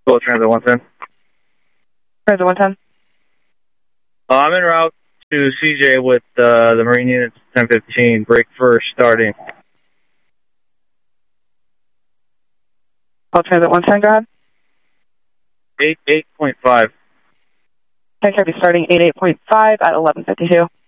Go Transit 110. Transit 110. I'm en route to CJ with the Marine units 1015. Break first, starting. Call Transit 110, go ahead. 8.5. Tech Heavy starting 88.5 at 11:52.